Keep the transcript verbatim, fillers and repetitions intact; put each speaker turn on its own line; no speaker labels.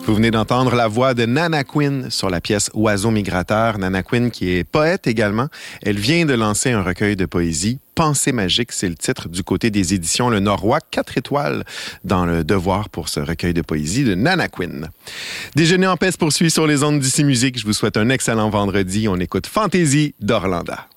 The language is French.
Vous venez d'entendre la voix de Nana Quinn sur la pièce Oiseau migrateur. Nana Quinn qui est poète également. Elle vient de lancer un recueil de poésie. Pensée magique, c'est le titre du côté des éditions Le Norrois. Quatre étoiles dans le devoir pour ce recueil de poésie de Nana Quinn. Déjeuner en paix se poursuit sur les ondes d'Ici Musique. Je vous souhaite un excellent vendredi. On écoute Fantaisie d'Orlanda.